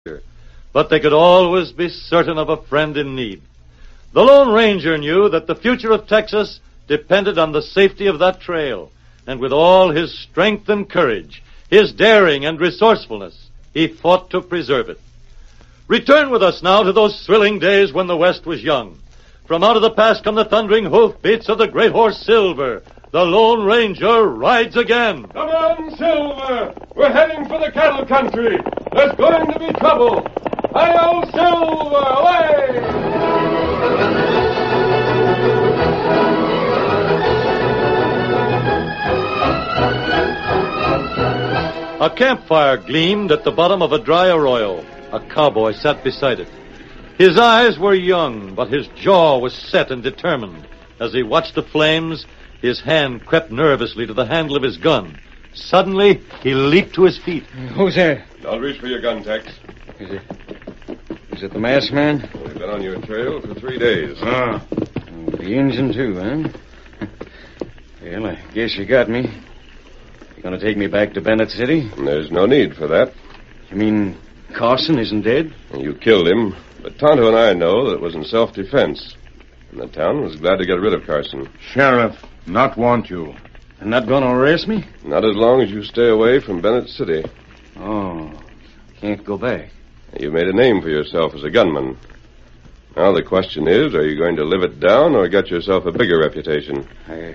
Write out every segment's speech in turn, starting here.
but they could always be certain of a friend in need. The Lone Ranger knew that the future of Texas depended on the safety of that trail, and with all his strength and courage, his daring and resourcefulness, he fought to preserve it. Return with us now to those thrilling days when the West was young. From out of the past come the thundering hoofbeats of the great horse Silver. The Lone Ranger rides again. Come on, Silver! We're heading for the cattle country. There's going to be trouble. Hi-yo, Silver! Away! A campfire gleamed at the bottom of a dry arroyo. A cowboy sat beside it. His eyes were young, but his jaw was set and determined. As he watched the flames, his hand crept nervously to the handle of his gun. Suddenly, he leaped to his feet. Who's there? Don't reach for your gun, Tex. Is it the masked man? We've been on your trail for 3 days. Ah. The engine, too, huh? Well, I guess you got me. You gonna take me back to Bennett City? There's no need for that. You mean Carson isn't dead? You killed him, but Tonto and I know that it was in self-defense. And the town was glad to get rid of Carson. Sheriff, not want you. And not gonna arrest me? Not as long as you stay away from Bennett City. Oh, can't go back. You made a name for yourself as a gunman. Now the question is, are you going to live it down or get yourself a bigger reputation?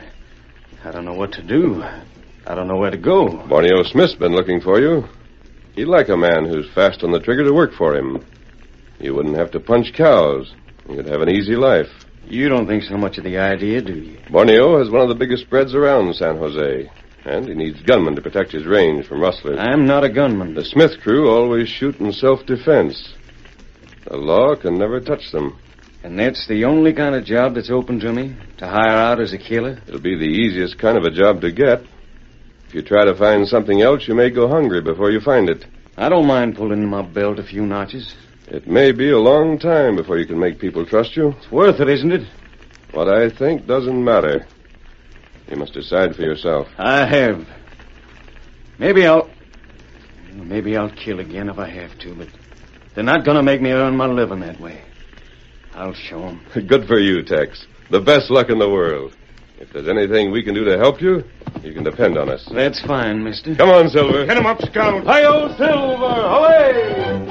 I don't know what to do. I don't know where to go. Borneo Smith's been looking for you. He'd like a man who's fast on the trigger to work for him. You wouldn't have to punch cows. You'd have an easy life. You don't think so much of the idea, do you? Borneo has one of the biggest spreads around San Jose, and he needs gunmen to protect his range from rustlers. I'm not a gunman. The Smith crew always shoot in self-defense. The law can never touch them. And that's the only kind of job that's open to me? To hire out as a killer? It'll be the easiest kind of a job to get. If you try to find something else, you may go hungry before you find it. I don't mind pulling my belt a few notches. It may be a long time before you can make people trust you. It's worth it, isn't it? What I think doesn't matter. You must decide for yourself. I have. Maybe I'll kill again if I have to, but they're not going to make me earn my living that way. I'll show them. Good for you, Tex. The best luck in the world. If there's anything we can do to help you, you can depend on us. That's fine, mister. Come on, Silver. Hit him up, Scout. Hi-yo, Silver! Away!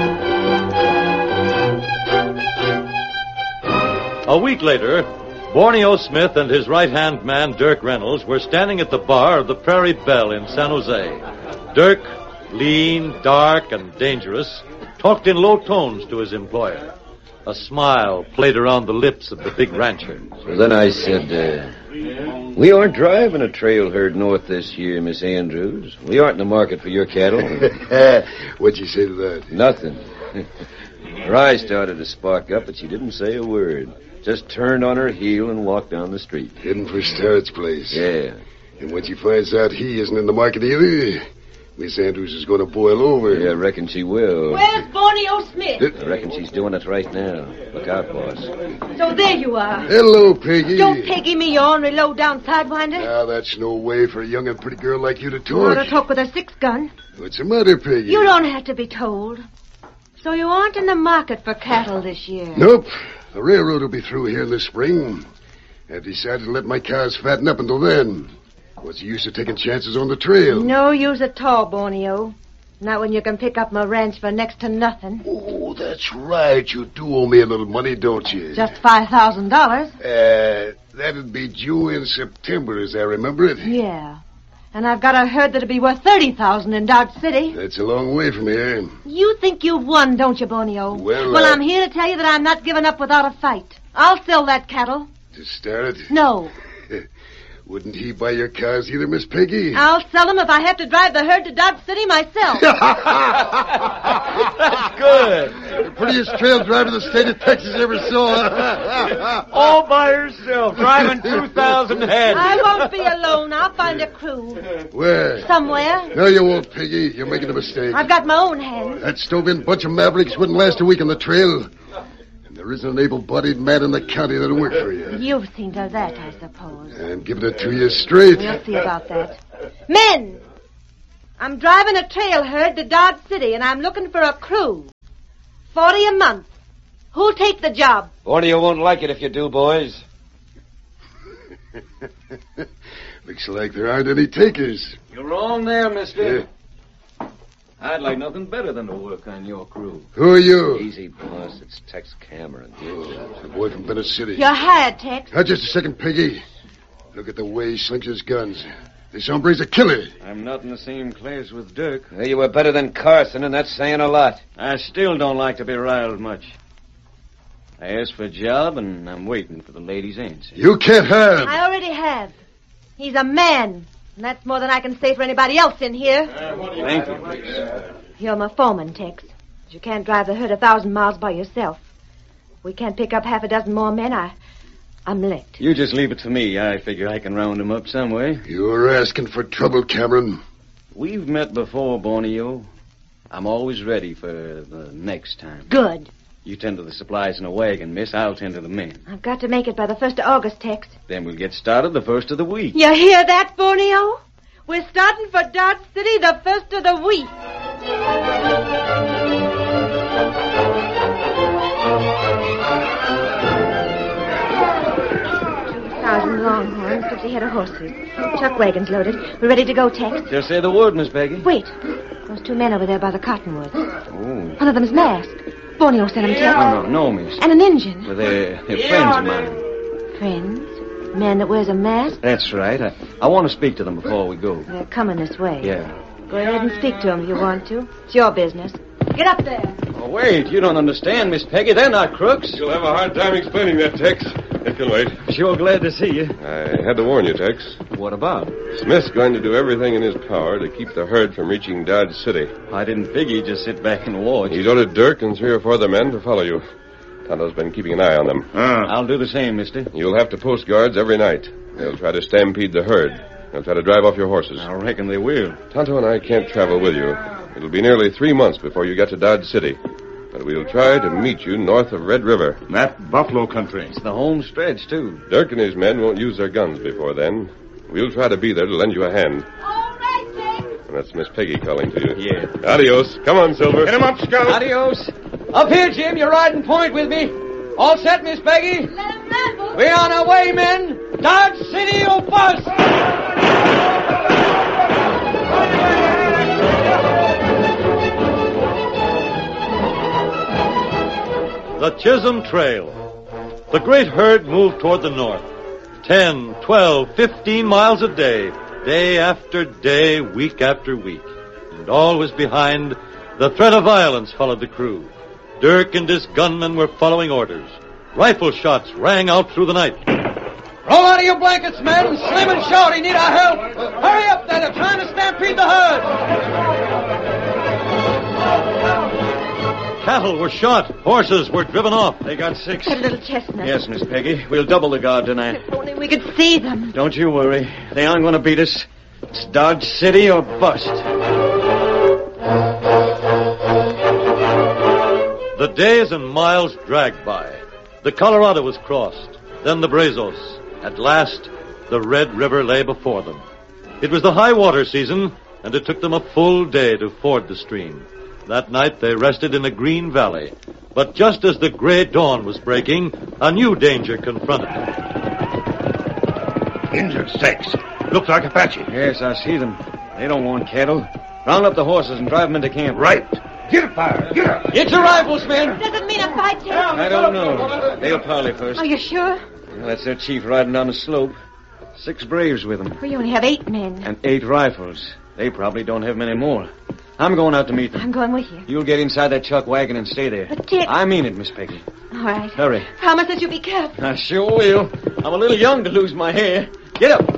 A week later, Borneo Smith and his right-hand man, Dirk Reynolds, were standing at the bar of the Prairie Belle in San Jose. Dirk, lean, dark, and dangerous, talked in low tones to his employer. A smile played around the lips of the big rancher. So then I said, we aren't driving a trail herd north this year, Miss Andrews. We aren't in the market for your cattle. What'd you say to that? Nothing. Her eyes started to spark up, but she didn't say a word. Just turned on her heel and walked down the street. Heading for Starrett's place. Yeah. And when she finds out he isn't in the market either, Miss Andrews is going to boil over. Yeah, I reckon she will. Where's Borneo Smith? I reckon she's doing it right now. Look out, boss. So there you are. Hello, Peggy. Don't Peggy me, you ornery low-down sidewinder. Now, that's no way for a young and pretty girl like you to You ought talk. to talk with a six-gun. What's the matter, Peggy? You don't have to be told. So you aren't in the market for cattle this year? Nope. The railroad will be through here this spring. I've decided to let my cows fatten up until then. What's the use of taking chances on the trail? No use at all, Borneo. Not when you can pick up my ranch for next to nothing. Oh, that's right. You do owe me a little money, don't you? Just $5,000. That'd be due in September, as I remember it. Yeah. And I've got a herd that'll be worth $30,000 in Dodge City. That's a long way from here. You think you've won, don't you, Borneo? Well, I'm here to tell you that I'm not giving up without a fight. I'll sell that cattle. To start it? No. Wouldn't he buy your cows either, Miss Peggy? I'll sell them if I have to drive the herd to Dodge City myself. That's good. The prettiest trail driver the state of Texas ever saw. All by herself, driving 2,000 head. I won't be alone. I'll find a crew. Where? Somewhere. No, you won't, Peggy. You're making a mistake. I've got my own hands. That stove-in bunch of mavericks wouldn't last a week on the trail. And there isn't an able-bodied man in the county that'll work for you. You've seen to that, I suppose. I'm giving it to you straight. We'll see about that. Men! I'm driving a trail herd to Dodge City, and I'm looking for a crew. $40 a month. Who'll take the job? Borneo won't like it if you do, boys. Looks like there aren't any takers. You're wrong there, mister. Yeah. I'd like nothing better than to work on your crew. Who are you? Easy, boss. It's Tex Cameron. The boy from Venice City. You're hired, Tex. Just a second, Peggy. Look at the way he slings his guns. This hombre's a killer. I'm not in the same class with Dirk. Well, you were better than Carson, and that's saying a lot. I still don't like to be riled much. I asked for a job, and I'm waiting for the lady's answer. You can't have. I already have. He's a man. And that's more than I can say for anybody else in here. Thank you. You're my foreman, Tex. But you can't drive the herd 1,000 miles by yourself. We can't pick up half a dozen more men. I'm licked. You just leave it to me. I figure I can round them up some way. You're asking for trouble, Cameron. We've met before, Borneo. I'm always ready for the next time. Good. You tend to the supplies in a wagon, miss. I'll tend to the men. I've got to make it by the 1st of August, Tex. Then we'll get started the 1st of the week. You hear that, Borneo? We're starting for Dodge City the 1st of the week. 2,000 longhorns, 50 head of horses. Chuck wagon's loaded. We're ready to go, Tex. Just say the word, Miss Peggy. Wait. Those 2 men over there by the cottonwoods. Oh. One of them's masked. Borneo sent him, Tex. No, miss. And an Injun. Well, they're friends of mine. Friends? Man that wears a mask? That's right. I want to speak to them before we go. They're coming this way. Yeah. Go ahead and speak to them if you want to. It's your business. Get up there. Oh, wait. You don't understand, Miss Peggy. They're not crooks. You'll have a hard time explaining that, Tex. It can wait. Sure glad to see you. I had to warn you, Tex. What about? Smith's going to do everything in his power to keep the herd from reaching Dodge City. I didn't figure you'd just sit back and watch. He's ordered Dirk and 3 or 4 other men to follow you. Tonto's been keeping an eye on them. I'll do the same, mister. You'll have to post guards every night. They'll try to stampede the herd. They'll try to drive off your horses. I reckon they will. Tonto and I can't travel with you. It'll be nearly 3 months before you get to Dodge City. But we'll try to meet you north of Red River. That buffalo country. It's the home stretch, too. Dirk and his men won't use their guns before then. We'll try to be there to lend you a hand. All right, Tex. And that's Miss Peggy calling to you. Yeah. Adios. Come on, Silver. Get him up, Scout. Adios. Up here, Jim. You're riding point with me. All set, Miss Peggy? Let him ramble. We're on our way, men. Dodge City or bust. The Chisholm Trail. The great herd moved toward the north. 10, 12, 15 miles a day after day, week after week. And always behind, the threat of violence followed the crew. Dirk and his gunmen were following orders. Rifle shots rang out through the night. Roll out of your blankets, men. Slim and Shorty need our help. Hurry up, they're trying to stampede the herd. Cattle were shot. Horses were driven off. They got 6. That little chestnut. Yes, Miss Peggy. We'll double the guard tonight. If only we could see them. Don't you worry. They aren't going to beat us. It's Dodge City or bust. The days and miles dragged by. The Colorado was crossed, then the Brazos. At last, the Red River lay before them. It was the high water season, and it took them a full day to ford the stream. That night, they rested in a green valley. But just as the gray dawn was breaking, a new danger confronted them. Injured Tex. Looks like Apache. Yes, I see them. They don't want cattle. Round up the horses and drive them into camp. Right. Get a fire. Get up. Get your rifles, men. Does it mean a fight, Tex? I don't know. They'll parley first. Are you sure? Well, that's their chief riding down the slope. 6 braves with them. We only have 8 men. And 8 rifles. They probably don't have many more. I'm going out to meet them. I'm going with you. You'll get inside that chuck wagon and stay there. But, Tex... I mean it, Miss Peggy. All right. Hurry. Promise that you'll be careful. I sure will. I'm a little young to lose my hair. Get up.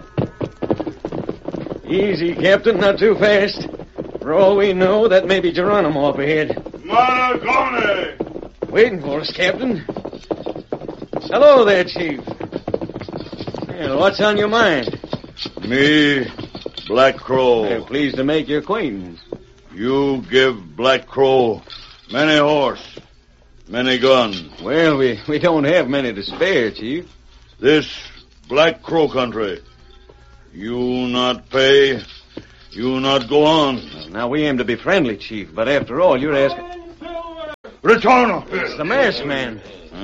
Easy, Captain. Not too fast. For all we know, that may be Geronimo up ahead. Maragone! Waiting for us, Captain. Hello there, Chief. Well, what's on your mind? Me, Black Crow. Well, pleased to make your acquaintance. You give Black Crow many horse, many gun. Well, we don't have many to spare, Chief. This Black Crow country. You not pay, you not go on. Well, now, we aim to be friendly, Chief, but after all, you're asking... Retorno. It's the masked man.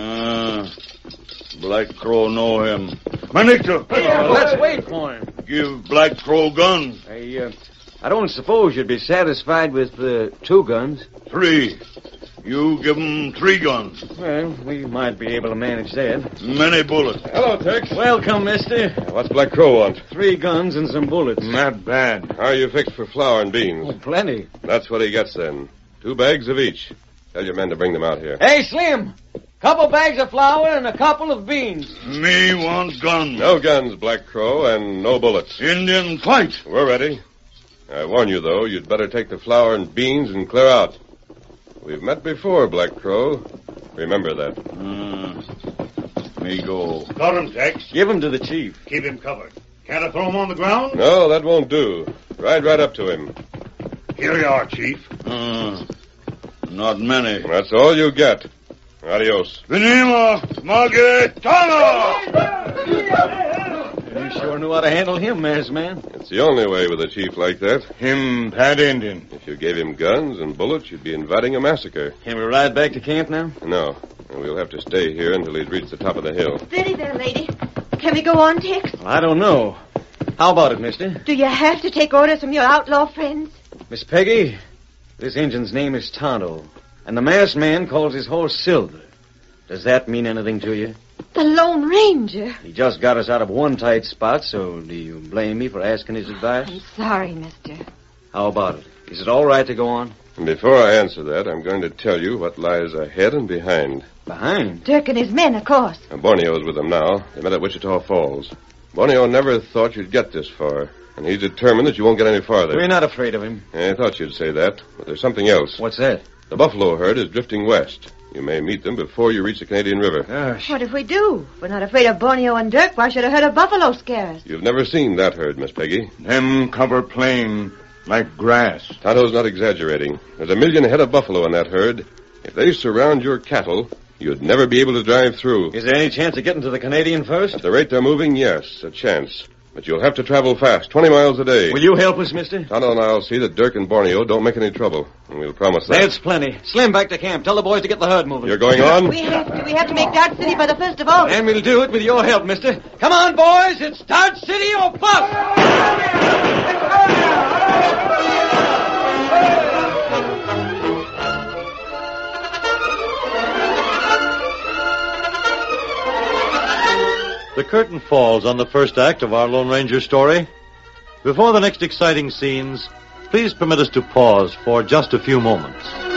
Black Crow know him. Manito. Let's wait for him. Give Black Crow gun. I don't suppose you'd be satisfied with 2 guns. 3. You give him 3 guns. Well, we might be able to manage that. Many bullets. Hello, Tex. Welcome, mister. What's Black Crow want? 3 guns and some bullets. Not bad. How are you fixed for flour and beans? Oh, plenty. That's what he gets then. 2 bags of each. Tell your men to bring them out here. Hey, Slim. Couple bags of flour and a couple of beans. Me want gun. No guns, Black Crow, and no bullets. Indian fight. We're ready. I warn you, though, you'd better take the flour and beans and clear out. We've met before, Black Crow. Remember that. Me go. Got him, Tex. Give them to the chief. Keep him covered. Can't I throw him on the ground? No, that won't do. Ride right up to him. Here you are, Chief. Not many. That's all you get. Adios. Venima Magetano! You sure knew how to handle him, masked man. It's the only way with a chief like that. Him bad Indian. If you gave him guns and bullets, you'd be inviting a massacre. Can we ride back to camp now? No. We'll have to stay here until he's reached the top of the hill. Steady there, lady. Can we go on, Tex? Well, I don't know. How about it, mister? Do you have to take orders from your outlaw friends? Miss Peggy, this Injun's name is Tonto, and the masked man calls his horse Silver. Does that mean anything to you? The Lone Ranger. He just got us out of one tight spot, so do you blame me for asking his advice? I'm sorry, mister. How about it? Is it all right to go on? And before I answer that, I'm going to tell you what lies ahead and behind. Behind? Dirk and his men, of course. Borneo's with them now. They met at Wichita Falls. Borneo never thought you'd get this far, and he's determined that you won't get any farther. We're not afraid of him. I thought you'd say that, but there's something else. What's that? The buffalo herd is drifting west. You may meet them before you reach the Canadian River. Gosh. What if we do? We're not afraid of Borneo and Dirk. Why should a herd of buffalo scare us? You've never seen that herd, Miss Peggy. Them cover plain like grass. Tonto's not exaggerating. There's 1 million head of buffalo in that herd. If they surround your cattle, you'd never be able to drive through. Is there any chance of getting to the Canadian first? At the rate they're moving, yes, a chance. But you'll have to travel fast, 20 miles a day. Will you help us, mister? Tonto and I'll see that Dirk and Borneo don't make any trouble. And we'll promise that. That's plenty. Slim, back to camp. Tell the boys to get the herd moving. You're going on? We have to. We have to make Dodge City by the 1st of August. And we'll do it with your help, mister. Come on, boys. It's Dodge City or bust. The curtain falls on the first act of our Lone Ranger story. Before the next exciting scenes, please permit us to pause for just a few moments.